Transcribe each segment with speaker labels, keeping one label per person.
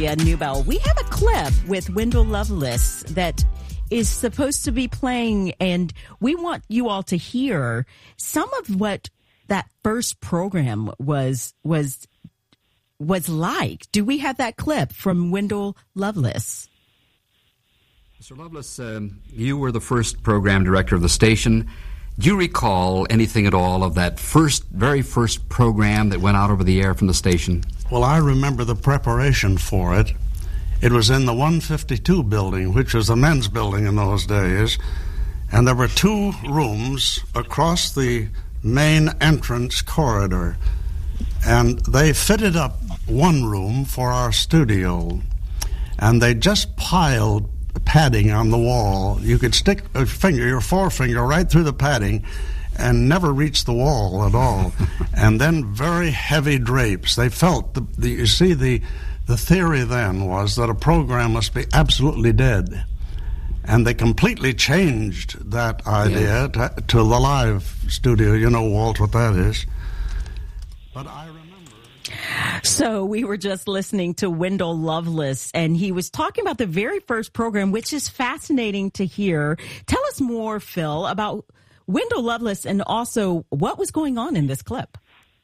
Speaker 1: Newbell. We have a clip with Wendell Lovelace that is supposed to be playing, and we want you all to hear some of what that first program was like. Do we have that clip from Wendell Lovelace?
Speaker 2: Mr. Lovelace, you were the first program director of the station. Do you recall anything at all of that very first program that went out over the air from the station?
Speaker 3: Well, I remember the preparation for it. It was in the 152 building, which was the men's building in those days, and there were two rooms across the main entrance corridor, and they fitted up one room for our studio, and they just piled padding on the wall. You could stick your forefinger right through the padding and never reach the wall at all. And then very heavy drapes. They felt, the theory then was that a program must be absolutely dead. And they completely changed that idea to the live studio. You know, Walt, what that is. But I remember.
Speaker 1: So we were just listening to Wendell Lovelace, and he was talking about the very first program, which is fascinating to hear. Tell us more, Phil, about Wendell Lovelace and also what was going on in this clip.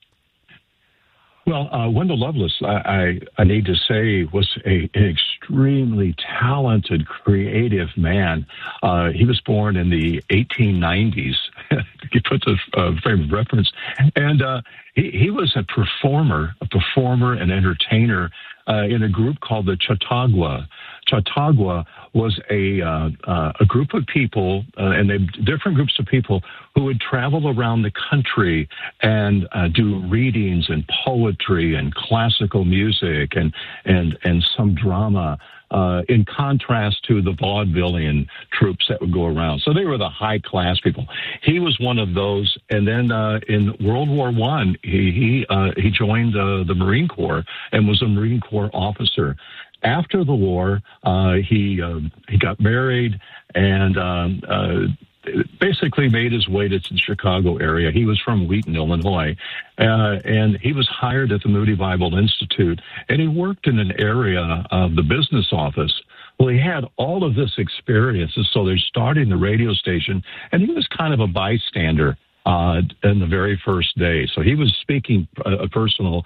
Speaker 4: Well, Wendell Lovelace, I need to say, was an extremely talented, creative man. He was born in the 1890s. He puts a frame of reference. And he was a performer and entertainer in a group called the Chautauqua. Chautauqua was a group of people, and different groups of people who would travel around the country and do readings and poetry and classical music and some drama, in contrast to the vaudevillian troops that would go around. So they were the high-class people. He was one of those, and then in World War I, he joined the Marine Corps and was a Marine Corps officer. After the war, he got married and basically made his way to the Chicago area. He was from Wheaton, Illinois, and he was hired at the Moody Bible Institute, and he worked in an area of the business office. Well, he had all of this experience, and so they're starting the radio station, and he was kind of a bystander in the very first day. So he was speaking a personal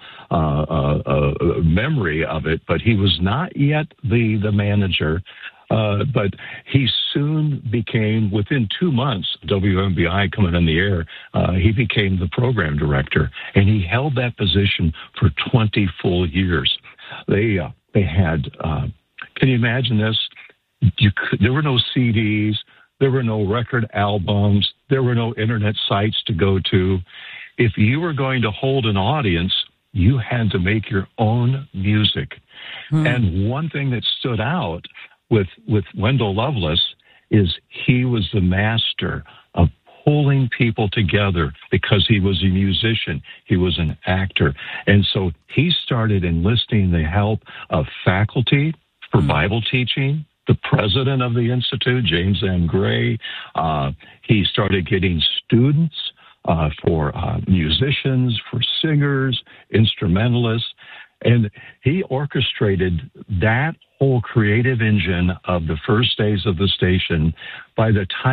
Speaker 4: memory of it, but he was not yet the manager. But he soon became, within 2 months, WMBI coming in the air, he became the program director, and he held that position for 20 full years. They had, can you imagine this? There were no CDs. There were no record albums. There were no internet sites to go to. If you were going to hold an audience, you had to make your own music. And one thing that stood out with Wendell Lovelace is he was the master of pulling people together because he was a musician. He was an actor. And so he started enlisting the help of faculty for Bible teaching, the president of the Institute, James M. Gray. He started getting students for musicians, for singers, instrumentalists, and he orchestrated that whole creative engine of the first days of the station. By the time